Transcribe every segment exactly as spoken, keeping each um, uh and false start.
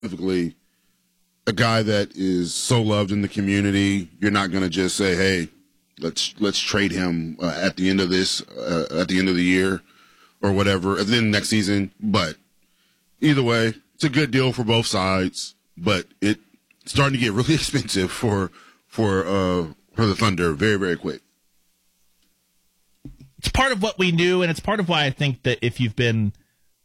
specifically a guy that is so loved in the community. You're not going to just say, hey, let's let's trade him uh, at the end of this, uh, at the end of the year or whatever, at the end of next season. But either way, it's a good deal for both sides, but it's starting to get really expensive for for uh, for the Thunder very, very quick. It's part of what we knew, and it's part of why I think that if you've been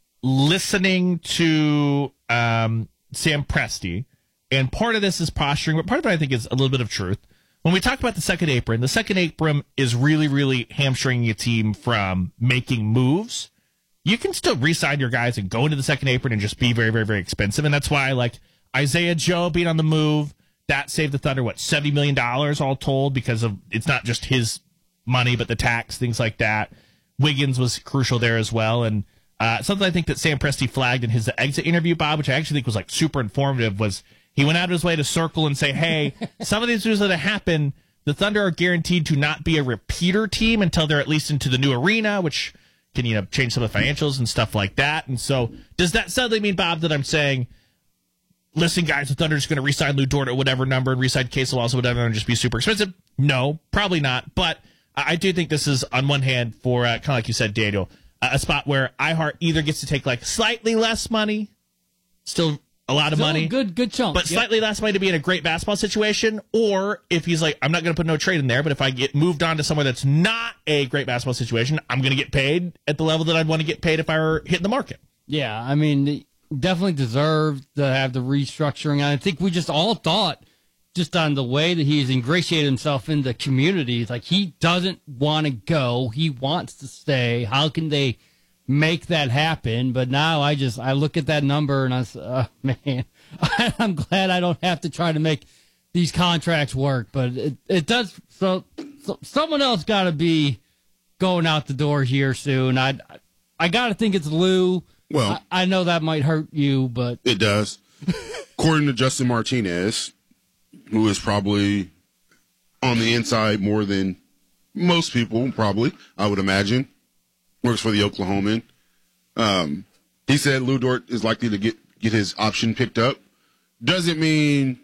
listening to um, Sam Presti, and part of this is posturing, but part of it I think is a little bit of truth. When we talk about the second apron, the second apron is really, really hamstringing a team from making moves. You can still re-sign your guys and go into the second apron and just be very, very, very expensive. And that's why, like, Isaiah Joe being on the move, that saved the Thunder, what, seventy million dollars all told, because of it's not just his money, but the tax, things like that. Wiggins was crucial there as well. And uh, something I think that Sam Presti flagged in his exit interview, Bob, which I actually think was like super informative, was he went out of his way to circle and say, hey, some of these moves that have happened, the Thunder are guaranteed to not be a repeater team until they're at least into the new arena, which can, you know, change some of the financials and stuff like that. And so does that suddenly mean, Bob, that I'm saying, listen, guys, the Thunder is going to re-sign Lou Dort at whatever number and re-sign Case also whatever and just be super expensive? No, probably not. But I do think this is, on one hand, for uh, kind of like you said, Daniel, uh, a spot where iHeart either gets to take like slightly less money, still a lot of Still money, good, good chunk, but yep. slightly less money to be in a great basketball situation, or if he's like, I'm not going to put no trade in there, but if I get moved on to somewhere that's not a great basketball situation, I'm going to get paid at the level that I'd want to get paid if I were hitting the market. Yeah, I mean, definitely deserved to have the restructuring. I think we just all thought, just on the way that he's ingratiated himself in the community, it's like he doesn't want to go. He wants to stay. How can they make that happen? But now I just, I look at that number and I say, oh, man, I'm glad I don't have to try to make these contracts work. But it, it does, so, so someone else got to be going out the door here soon. I, I got to think it's Lou. Well, I, I know that might hurt you, but it does. According to Justin Martinez, who is probably on the inside more than most people, probably, I would imagine, works for the Oklahoman. Um, he said Lou Dort is likely to get, get his option picked up. Doesn't mean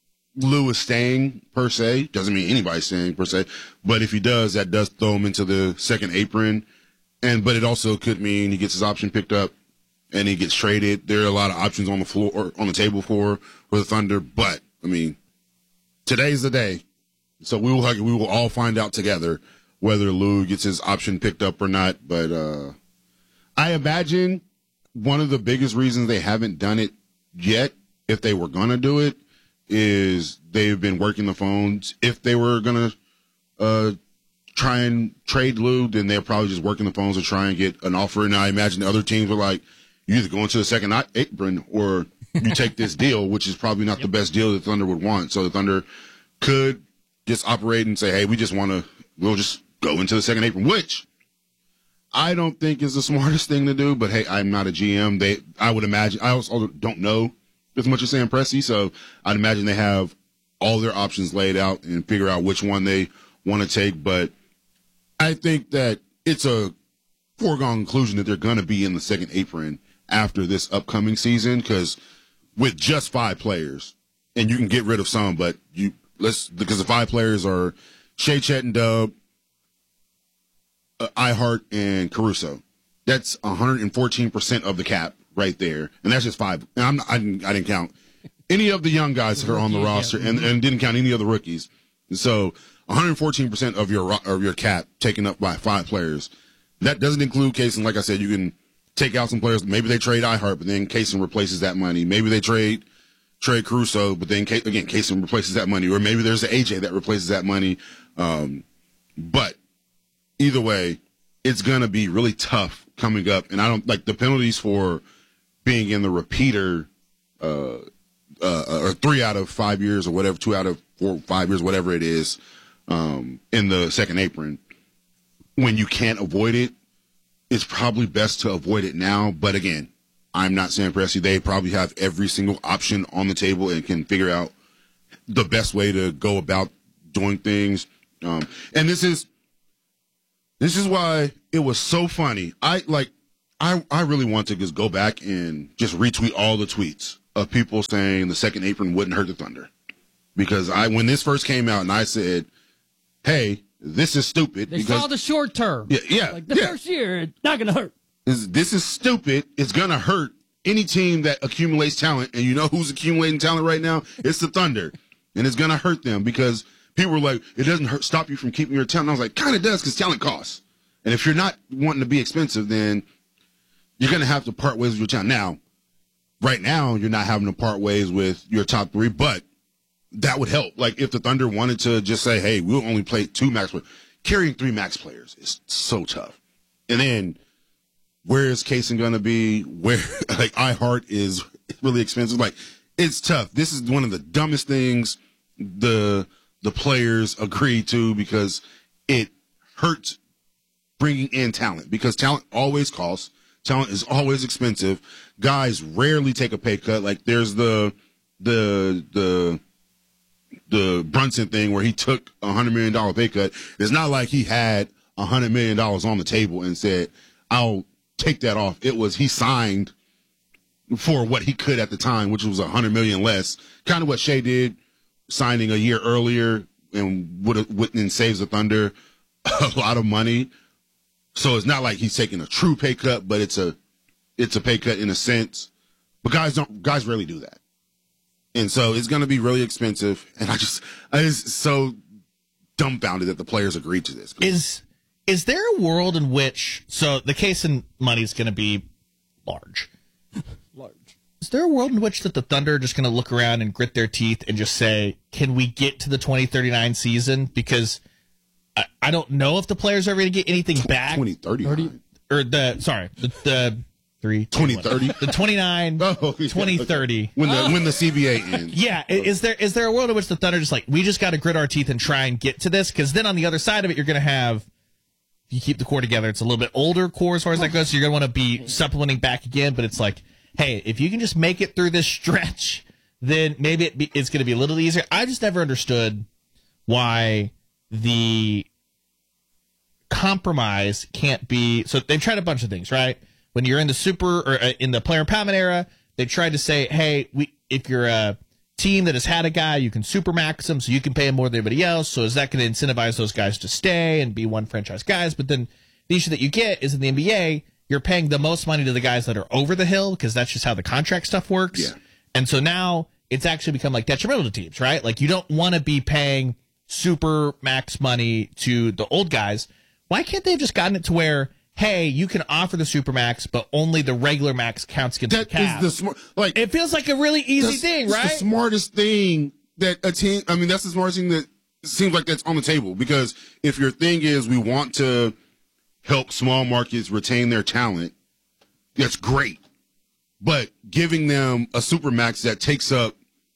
Lou is staying, per se. Doesn't mean anybody's staying, per se. But if he does, that does throw him into the second apron. And But it also could mean he gets his option picked up and he gets traded. There are a lot of options on the floor, or on the table for, for the Thunder. But, I mean, today's the day, so we will we will all find out together whether Lou gets his option picked up or not. But uh, I imagine one of the biggest reasons they haven't done it yet, if they were going to do it, is they've been working the phones. If they were going to uh, try and trade Lou, then they're probably just working the phones to try and get an offer. And I imagine the other teams were like, you either go into the second apron or you take this deal, which is probably not yep. the best deal the Thunder would want. So the Thunder could just operate and say, hey, we just want to, we'll just go into the second apron, which I don't think is the smartest thing to do. But, hey, I'm not a G M. They, I would imagine, I also don't know as much as Sam Presti, so I'd imagine they have all their options laid out and figure out which one they want to take. But I think that it's a foregone conclusion that they're going to be in the second apron after this upcoming season, because with just five players, and you can get rid of some, but you let's because the five players are Shea, Chet, and Dub, uh, iHeart, and Caruso. That's one hundred fourteen percent of the cap right there, and that's just five. And I'm not, I didn't I didn't count any of the young guys that are on the roster, and, and didn't count any of the rookies. So one hundred fourteen percent of your of your cap taken up by five players. That doesn't include Kaysen. Like I said, you can take out some players. Maybe they trade iHeart, but then Kaysen replaces that money. Maybe they trade trade Caruso, but then again Kaysen replaces that money. Or maybe there's an A J that replaces that money. Um, but either way, it's gonna be really tough coming up. And I don't like the penalties for being in the repeater, uh, uh, or three out of five years or whatever, two out of four, five years, whatever it is, um, in the second apron. When you can't avoid it, it's probably best to avoid it now. But again, I'm not Sam Presti. They probably have every single option on the table and can figure out the best way to go about doing things. Um, and this is, this is why it was so funny. I like, I, I really want to just go back and just retweet all the tweets of people saying the second apron wouldn't hurt the Thunder. Because I, when this first came out and I said, hey, this is stupid. They because, saw the short term. Yeah, yeah. Like the yeah. first year, it's not going to hurt. This, this is stupid. It's going to hurt any team that accumulates talent. And you know who's accumulating talent right now? It's the Thunder. And it's going to hurt them because people were like, it doesn't hurt, stop you from keeping your talent. And I was like, kind of does because talent costs. And if you're not wanting to be expensive, then you're going to have to part ways with your talent. Now, right now, you're not having to part ways with your top three, but that would help. Like if the Thunder wanted to just say, hey, we'll only play two max players. Carrying three max players is so tough. And then where is Kaysen going to be? Where, like, iHeart is really expensive. Like, it's tough. This is one of the dumbest things the the players agree to because it hurts bringing in talent because talent always costs. Talent is always expensive. Guys rarely take a pay cut. Like there's the the the the Brunson thing where he took a hundred million dollar pay cut. It's not like he had a hundred million dollars on the table and said, "I'll take that off." It was he signed for what he could at the time, which was a hundred million less. Kind of what Shea did, signing a year earlier and would have and saves the Thunder a lot of money. So it's not like he's taking a true pay cut, but it's a it's a pay cut in a sense. But guys don't guys rarely do that. And so it's going to be really expensive. And I just I was so dumbfounded that the players agreed to this. Is is there a world in which so the Kaysen money is going to be large? Large. Is there a world in which that the Thunder are just going to look around and grit their teeth and just say, "Can we get to the twenty thirty-nine season?" Because I, I don't know if the players are going to get anything back. twenty thirty Or the, sorry, the, the three. twenty thirty The twenty-nine, oh, yeah, twenty thirty. When the, when the C B A ends. Yeah. Is there is there a world in which the Thunder just like, we just got to grit our teeth and try and get to this? Because then on the other side of it, you're going to have, if you keep the core together, it's a little bit older core as far as that goes. So you're going to want to be supplementing back again. But it's like, hey, if you can just make it through this stretch, then maybe it be, it's going to be a little easier. I just never understood why the compromise can't be. So they've tried a bunch of things, right? When you're in the super or uh, in the player empowerment era, they tried to say, hey, we if you're a team that has had a guy, you can super max him so you can pay him more than everybody else. So is that going to incentivize those guys to stay and be one franchise guys? But then the issue that you get is in the N B A, you're paying the most money to the guys that are over the hill because that's just how the contract stuff works. Yeah. And so now it's actually become like detrimental to teams, right? Like you don't want to be paying super max money to the old guys. Why can't they have just gotten it to where, hey, you can offer the super max, but only the regular max counts against That the cap? is the smart. Like It feels like a really easy that's- thing, it's right? the smartest thing that a team. I mean, that's the smartest thing that seems like that's on the table. Because if your thing is we want to help small markets retain their talent, that's great. But giving them a super max that takes up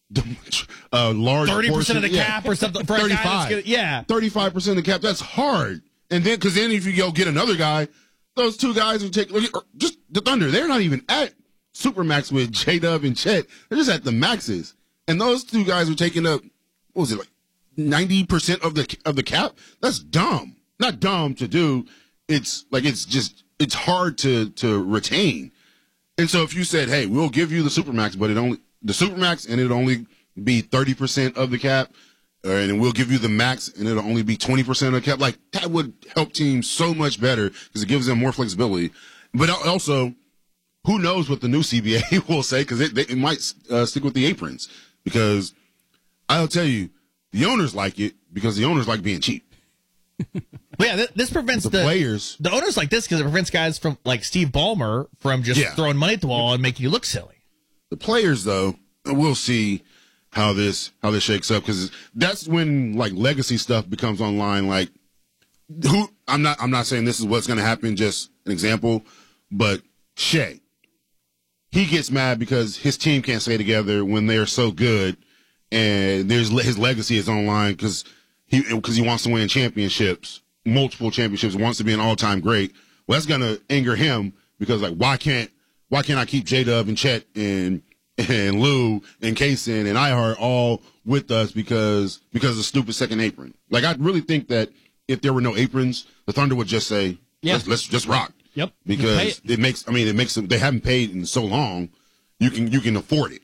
a large thirty percent of the yeah, cap or something. For a guy that's thirty-five. gonna- yeah. thirty-five percent of the cap. That's hard. And then, because then if you go get another guy, those two guys would take, or just the Thunder, they're not even at Supermax with J-Dub and Chet. They're just at the maxes. And those two guys were taking up, what was it, like ninety percent of the of the cap? That's dumb. Not dumb to do. It's like, it's just, it's hard to, to retain. And so if you said, hey, we'll give you the Supermax, but it only, the Supermax, and it'll only be thirty percent of the cap, uh, and we'll give you the max, and it'll only be twenty percent of the cap. Like, that would help teams so much better because it gives them more flexibility. But also, who knows what the new C B A will say because it, it might uh, stick with the aprons. Because I'll tell you, the owners like it because the owners like being cheap. Well, yeah, th- this prevents The the, players. The owners like this because it prevents guys from like Steve Ballmer from just Yeah. throwing money at the wall and making you look silly. The players, though, we'll see how this how this shakes up because that's when like legacy stuff becomes online. Like, who I'm not I'm not saying this is what's going to happen. Just an example, but Shea, he gets mad because his team can't stay together when they're so good, and there's his legacy is online because he because he wants to win championships, multiple championships, wants to be an all time great. Well, that's going to anger him because like why can't why can't I keep J-Dub and Chet and and Lou and Kaysen and iHeart all with us because because of the stupid second apron? Like, I really think that if there were no aprons, the Thunder would just say, Yeah. let's, let's just rock. Yep. Because Just pay it makes, I mean, it makes them, they haven't paid in so long, you can you can afford it.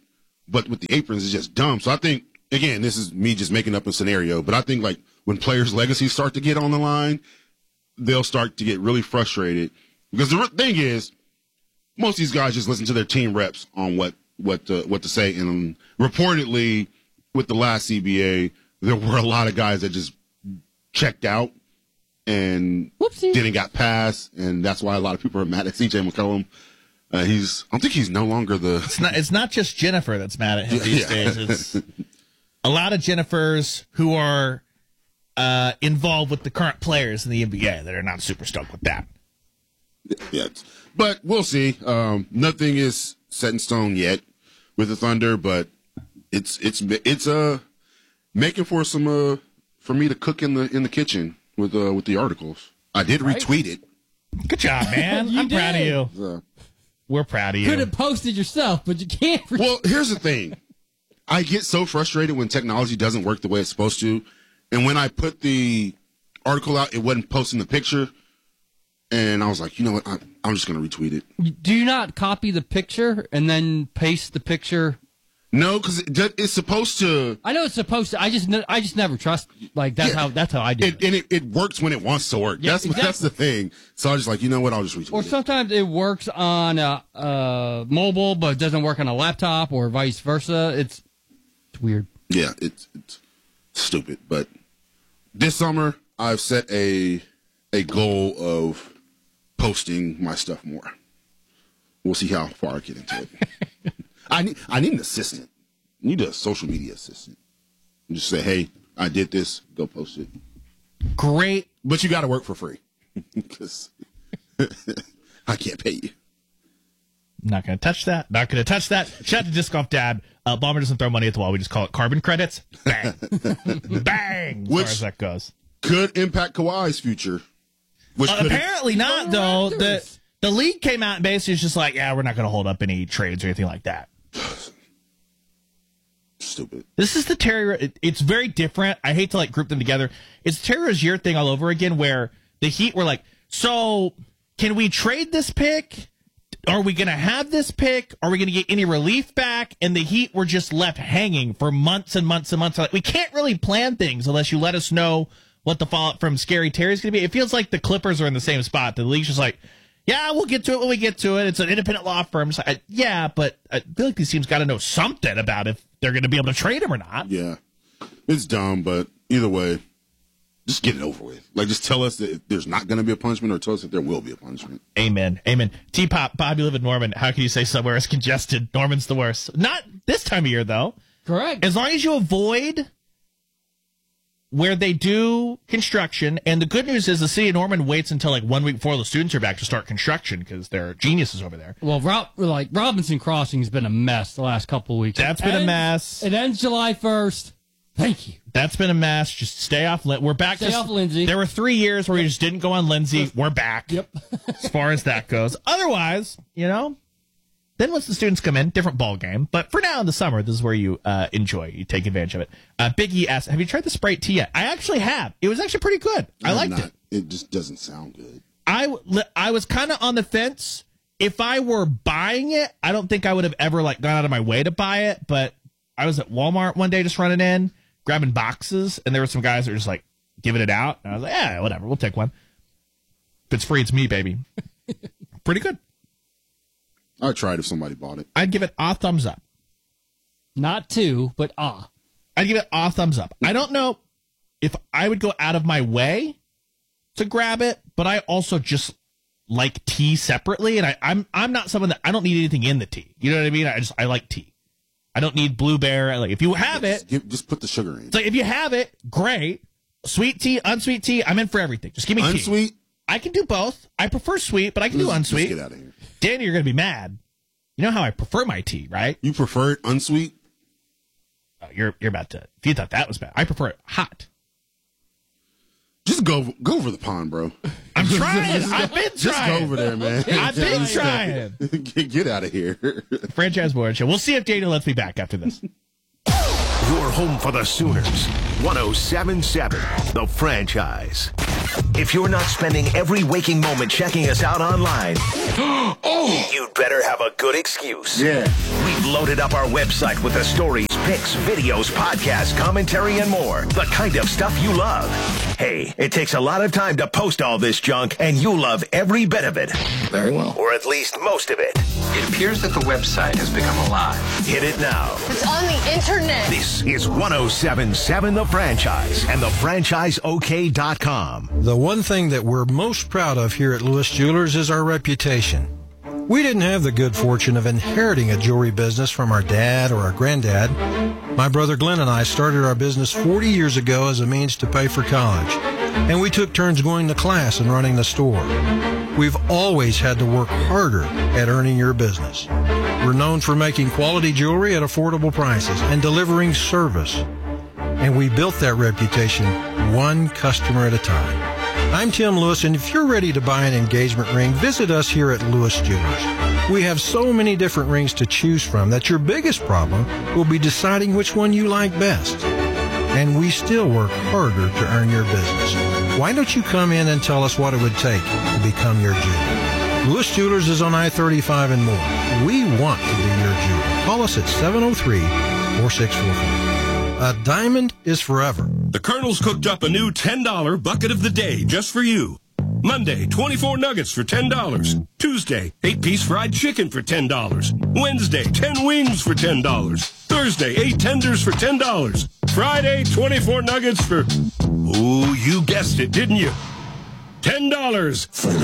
but with the aprons, it's just dumb. So I think, again, this is me just making up a scenario, but I think like when players' legacies start to get on the line, they'll start to get really frustrated. Because the thing is, most of these guys just listen to their team reps on what what to, what to say. And reportedly, with the last C B A, there were a lot of guys that just checked out and Whoopsie. didn't got passed, and that's why a lot of people are mad at C J McCollum. Uh, he's I don't think he's no longer the. It's not. It's not just Jennifer that's mad at him these Yeah. days. It's a lot of Jennifers who are uh, involved with the current players in the N B A that are not super stoked with that. Yeah, but we'll see. Um, nothing is set in stone yet with the Thunder, but it's it's it's uh making for some uh for me to cook in the in the kitchen with uh with the articles. I did Right. retweet it. Good job, man. You I'm proud of did. you. Uh, We're proud of you. Could have posted yourself, but you can't. Re- well, here's the thing. I get so frustrated when technology doesn't work the way it's supposed to, and when I put the article out, it wasn't posting the picture, and I was like, you know what? I, I'm just gonna retweet it. Do you not copy the picture and then paste the picture? No, because it, it's supposed to. I know it's supposed to. I just, ne- I just never trust. Like that's Yeah. how that's how I do It, it. and it, it works when it wants to work. Yeah, that's exactly. that's the thing. So I was just like, you know what? I'll just retweet Or it. sometimes it works on a, a mobile, but it doesn't work on a laptop, or vice versa. It's it's weird. Yeah, it's it's stupid. But this summer, I've set a a goal of posting my stuff more. We'll see how far I get into it. I need I need an assistant. I need a social media assistant. And just say, hey, I did this. Go post it. Great. But you got to work for free because I can't pay you. Not going to touch that. Not going to touch that. Shout out to Disc Golf Dad. Uh, Bomber doesn't throw money at the wall. We just call it carbon credits. Bang. Bang. As Which- far as that goes. Could impact Kawhi's future. Which Uh, could apparently not, though. The Raptors. the league came out and basically was just like, yeah, we're not going to hold up any trades or anything like that. stupid. This is the Terry. it- It's very different. I hate to like group them together. It's Terry Rozier thing all over again, where the Heat were like, so can we trade this pick? Are we going to have this pick? Are we going to get any relief back? And the Heat were just left hanging for months and months and months. Like, we can't really plan things unless you let us know what the fallout from Scary Terry is going to be. It feels like the Clippers are in the same spot. The league's just like, yeah, we'll get to it when we get to it. It's an independent law firm. It's like, yeah, but I feel like these teams got to know something about if they're going to be able to trade him or not. Yeah. It's dumb, but either way, just get it over with. Like, just tell us that there's not going to be a punishment, or tell us that there will be a punishment. Amen. Amen. T-Pop, Bobby, live in Norman. How can you say somewhere is congested? Norman's the worst. Not this time of year, though. Correct. As long as you avoid where they do construction, and the good news is the city of Norman waits until like one week before the students are back to start construction because they're geniuses over there. Well, Rob, like Robinson Crossing has been a mess the last couple of weeks. That's It been a ends- mess. It ends July first. Thank you. That's been a mess. Just stay off. Lin- We're back Stay to off Lindsay. There were three years where we just didn't go on Lindsay. We're back. Yep. As far as that goes. Otherwise, you know, then once the students come in, different ball game. But for now in the summer, this is where you uh, enjoy. You take advantage of it. Uh, Biggie asked, "Have you tried the Sprite tea yet?" I actually have. It was actually pretty good. I I'm liked not- it. It just doesn't sound good. I I was kind of on the fence. If I were buying it, I don't think I would have ever like gone out of my way to buy it. But I was at Walmart one day just running in, grabbing boxes, and there were some guys that were just like giving it out. And I was like, yeah, whatever, we'll take one. If it's free, it's me, baby. Pretty good. I'd try it if somebody bought it. I'd give it a thumbs up. Not two, but ah. I'd give it a thumbs up. I don't know if I would go out of my way to grab it, but I also just like tea separately, and I, I'm I'm not someone that I don't need anything in the tea. You know what I mean? I just I like tea. I don't need blueberry. Like if you have it, Just, give, just put the sugar in. it's like if you have it, great. Sweet tea, unsweet tea, I'm in for everything. Just give me tea. Unsweet? I can do both. I prefer sweet, but I can do Let's- unsweet. Let's get out of here. Danny, you're gonna be mad. You know how I prefer my tea, right? You prefer it unsweet? Oh, you're you're about to. If you thought that was bad, I prefer it hot. Just go go over the pond, bro. I'm trying. I've been Just go trying. over there, man. I've been trying. get, get out of here. Franchise Board Show. We'll see if Daniel lets me back after this. Your home for the Sooners. one oh seven point seven, The Franchise. If you're not spending every waking moment checking us out online, you'd better have a good excuse. Yeah. We We've loaded up our website with the stories, pics, videos, podcasts, commentary, and more. The kind of stuff you love. Hey, it takes a lot of time to post all this junk, and you love every bit of it. Very well. Or at least most of it. It appears that the website has become alive. Hit it now. It's on the internet. This is one oh seven point seven The Franchise and the franchise o k dot com. The one thing that we're most proud of here at Lewis Jewelers is our reputation. We didn't have the good fortune of inheriting a jewelry business from our dad or our granddad. My brother Glenn and I started our business forty years ago as a means to pay for college, and we took turns going to class and running the store. We've always had to work harder at earning your business. We're known for making quality jewelry at affordable prices and delivering service. And we built that reputation one customer at a time. I'm Tim Lewis, and if you're ready to buy an engagement ring, visit us here at Lewis Jewelers. We have so many different rings to choose from that your biggest problem will be deciding which one you like best. And we still work harder to earn your business. Why don't you come in and tell us what it would take to become your jeweler? Lewis Jewelers is on I thirty-five and more. We want to be your jeweler. Call us at seven oh three, four six four four. A diamond is forever. The Colonel's cooked up a new ten dollar bucket of the day just for you. Monday, twenty-four nuggets for ten dollars. Tuesday, eight-piece fried chicken for ten dollars. Wednesday, ten wings for ten dollars. Thursday, eight tenders for ten dollars. Friday, twenty-four nuggets for... Ooh, you guessed it, didn't you? ten dollars.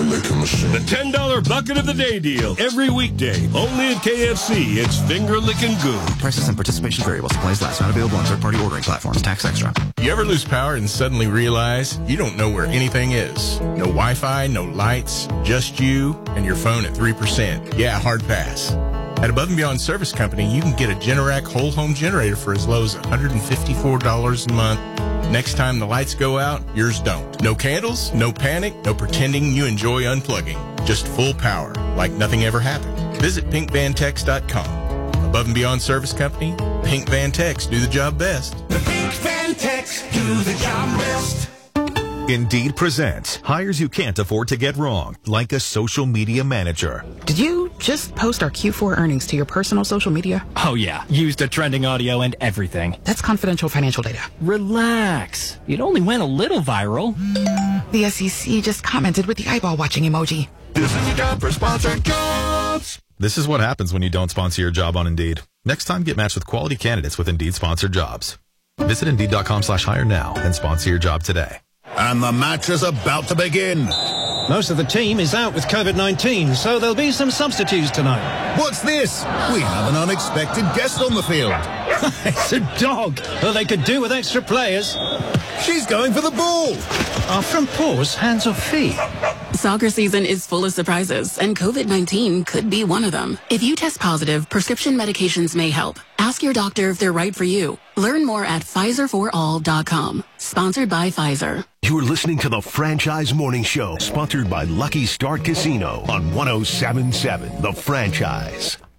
The ten dollar bucket of the day deal. Every weekday. Only at K F C. It's finger licking good. Prices and participation variable. Supplies last. Not available on third-party ordering platforms. Tax extra. You ever lose power and suddenly realize you don't know where anything is? No Wi-Fi, no lights, just you and your phone at three percent. Yeah, hard pass. At Above and Beyond Service Company, you can get a Generac whole home generator for as low as one hundred fifty-four dollars a month. Next time the lights go out, yours don't. No candles, no panic, no pretending you enjoy unplugging. Just full power, like nothing ever happened. Visit pink van tex dot com. Above and Beyond Service Company, Pink Van Tex do the job best. The Pink Van Tex do the job best. Indeed presents hires you can't afford to get wrong, like a social media manager. Did you just post our Q four earnings to your personal social media? Oh, yeah. Used the trending audio and everything. That's confidential financial data. Relax. It only went a little viral. The S E C just commented with the eyeball watching emoji. This is your job for sponsored jobs. This is what happens when you don't sponsor your job on Indeed. Next time, get matched with quality candidates with Indeed sponsored jobs. Visit Indeed.com slash hire now and sponsor your job today. And the match is about to begin. Most of the team is out with COVID nineteen, so there'll be some substitutes tonight. What's this? We have an unexpected guest on the field. It's a dog. Well, they could do with extra players. She's going for the ball. Are front paws hands or feet? Soccer season is full of surprises, and COVID nineteen could be one of them. If you test positive, prescription medications may help. Ask your doctor if they're right for you. Learn more at Pfizer for all dot com. Sponsored by Pfizer. You're listening to the Franchise Morning Show, sponsored by Lucky Start Casino on one oh seven point seven The Franchise.